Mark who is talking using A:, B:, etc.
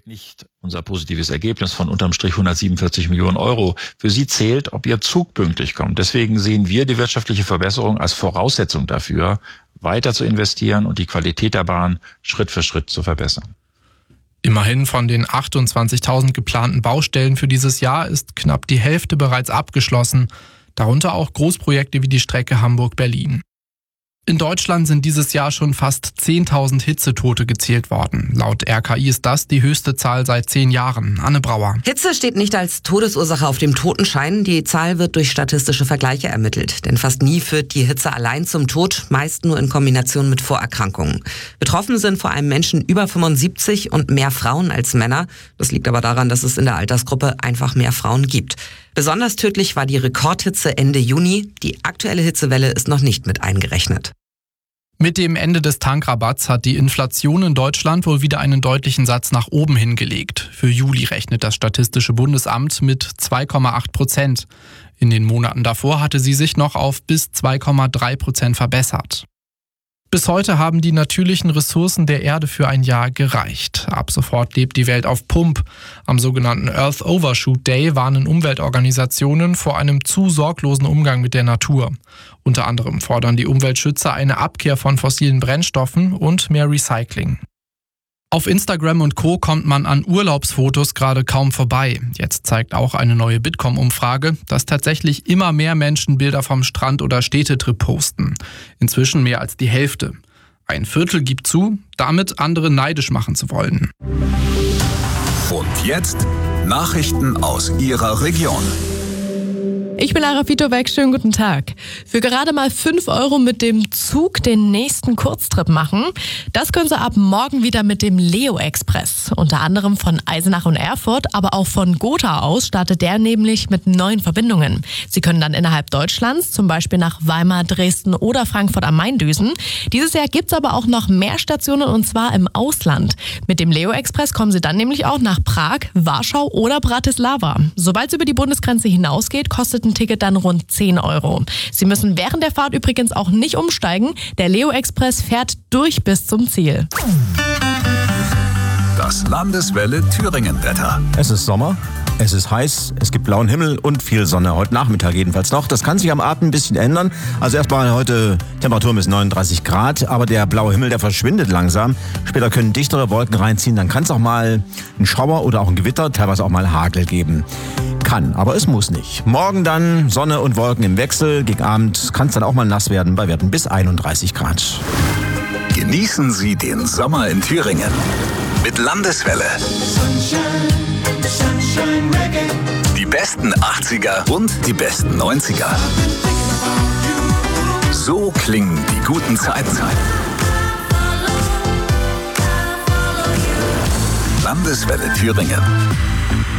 A: zählt nicht unser positives Ergebnis von unterm Strich 147 Millionen Euro. Für sie zählt, ob ihr Zug pünktlich kommt. Deswegen sehen wir die wirtschaftliche Verbesserung als Voraussetzung dafür, weiter zu investieren und die Qualität der Bahn Schritt für Schritt zu verbessern.
B: Immerhin von den 28.000 geplanten Baustellen für dieses Jahr ist knapp die Hälfte bereits abgeschlossen, darunter auch Großprojekte wie die Strecke Hamburg-Berlin. In Deutschland sind dieses Jahr schon fast 10.000 Hitzetote gezählt worden. Laut RKI ist das die höchste Zahl seit 10 Jahren. Anne Brauer.
C: Hitze steht nicht als Todesursache auf dem Totenschein. Die Zahl wird durch statistische Vergleiche ermittelt. Denn fast nie führt die Hitze allein zum Tod, meist nur in Kombination mit Vorerkrankungen. Betroffen sind vor allem Menschen über 75 und mehr Frauen als Männer. Das liegt aber daran, dass es in der Altersgruppe einfach mehr Frauen gibt. Besonders tödlich war die Rekordhitze Ende Juni. Die aktuelle Hitzewelle ist noch nicht mit eingerechnet.
B: Mit dem Ende des Tankrabatts hat die Inflation in Deutschland wohl wieder einen deutlichen Satz nach oben hingelegt. Für Juli rechnet das Statistische Bundesamt mit 2,8%. In den Monaten davor hatte sie sich noch auf bis 2,3% verbessert. Bis heute haben die natürlichen Ressourcen der Erde für ein Jahr gereicht. Ab sofort lebt die Welt auf Pump. Am sogenannten Earth Overshoot Day warnen Umweltorganisationen vor einem zu sorglosen Umgang mit der Natur. Unter anderem fordern die Umweltschützer eine Abkehr von fossilen Brennstoffen und mehr Recycling. Auf Instagram und Co. kommt man an Urlaubsfotos gerade kaum vorbei. Jetzt zeigt auch eine neue Bitkom-Umfrage, dass tatsächlich immer mehr Menschen Bilder vom Strand oder Städtetrip posten. Inzwischen mehr als die Hälfte. Ein Viertel gibt zu, damit andere neidisch machen zu wollen.
D: Und jetzt Nachrichten aus Ihrer Region.
E: Ich bin Lara Fitowek, schönen guten Tag. Für gerade mal 5 Euro mit dem Zug den nächsten Kurztrip machen. Das können Sie ab morgen wieder mit dem Leo Express. Unter anderem von Eisenach und Erfurt, aber auch von Gotha aus startet der nämlich mit neuen Verbindungen. Sie können dann innerhalb Deutschlands, zum Beispiel nach Weimar, Dresden oder Frankfurt am Main düsen. Dieses Jahr gibt's aber auch noch mehr Stationen und zwar im Ausland. Mit dem Leo Express kommen Sie dann nämlich auch nach Prag, Warschau oder Bratislava. Sobald es über die Bundesgrenze hinausgeht, kostet ein Ticket dann rund 10 Euro. Sie müssen während der Fahrt übrigens auch nicht umsteigen. Der Leo Express fährt durch bis zum Ziel.
D: Das Landeswelle Thüringen-Wetter.
F: Es ist Sommer, es ist heiß, es gibt blauen Himmel und viel Sonne. Heute Nachmittag jedenfalls noch. Das kann sich am Abend ein bisschen ändern. Also erstmal heute Temperatur bis 39 Grad, aber der blaue Himmel, der verschwindet langsam. Später können dichtere Wolken reinziehen, dann kann es auch mal einen Schauer oder auch ein Gewitter, teilweise auch mal Hagel geben. Kann, aber es muss nicht. Morgen dann Sonne und Wolken im Wechsel. Gegen Abend kann es dann auch mal nass werden bei Werten bis 31 Grad.
D: Genießen Sie den Sommer in Thüringen mit Landeswelle. Die besten 80er und die besten 90er. So klingen die guten Zeiten. Landeswelle Thüringen.